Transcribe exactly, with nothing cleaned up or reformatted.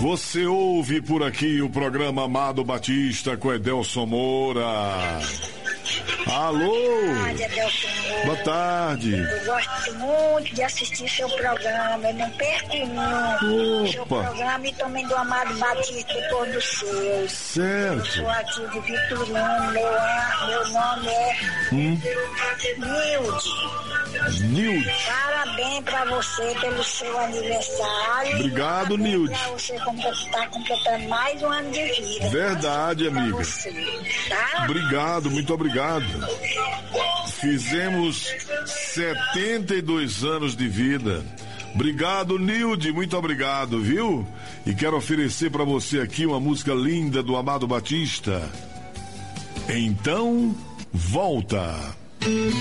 Você ouve por aqui o programa Amado Batista com Edelson Moura. Alô? Boa tarde, Edelson Moura. Boa tarde. Eu gosto muito de assistir seu programa, eu não perco nenhum. Seu programa e também do Amado Batista e todos os seus. Certo. Eu sou aqui de Vitorino, meu, meu nome é hum? Nilde. Nilde. Parabéns pra você pelo seu aniversário. Obrigado, Nilde. Pra você estar completando mais um ano de vida. Verdade, amiga. Você, tá? Obrigado, muito obrigado. Fizemos setenta e dois anos de vida. Obrigado, Nilde, muito obrigado, viu? E quero oferecer pra você aqui uma música linda do Amado Batista. Então, volta.